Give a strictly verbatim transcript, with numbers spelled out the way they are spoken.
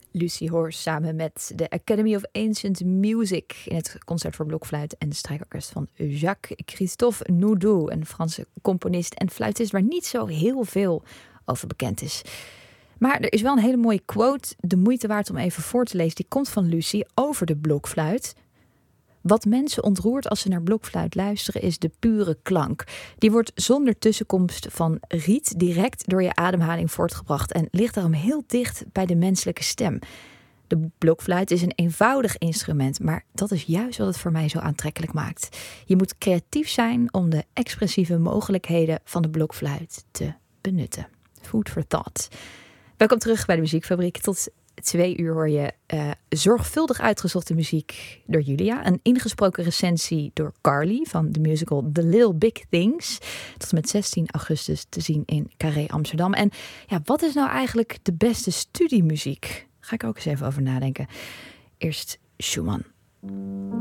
Lucy Horst samen met de Academy of Ancient Music in het concert voor blokfluit en strijkorkest van Jacques-Christophe Naudot, een Franse componist en fluitist waar niet zo heel veel over bekend is. Maar er is wel een hele mooie quote, de moeite waard om even voor te lezen. Die komt van Lucy over de blokfluit. Wat mensen ontroert als ze naar blokfluit luisteren is de pure klank. Die wordt zonder tussenkomst van riet direct door je ademhaling voortgebracht en ligt daarom heel dicht bij de menselijke stem. De blokfluit is een eenvoudig instrument, maar dat is juist wat het voor mij zo aantrekkelijk maakt. Je moet creatief zijn om de expressieve mogelijkheden van de blokfluit te benutten. Food for thought. Welkom terug bij de Muziekfabriek. Tot twee uur hoor je uh, zorgvuldig uitgezochte muziek door Julia. Een ingesproken recensie door Carly van de musical The Little Big Things. Tot en met zestien augustus te zien in Carré Amsterdam. En ja, wat is nou eigenlijk de beste studiemuziek? Ga ik ook eens even over nadenken. Eerst Schumann.